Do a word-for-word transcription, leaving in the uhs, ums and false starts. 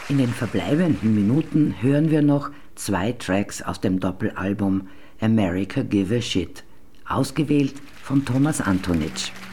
In den verbleibenden Minuten hören wir noch zwei Tracks aus dem Doppelalbum America Give a Shit, ausgewählt von Thomas Antonitsch.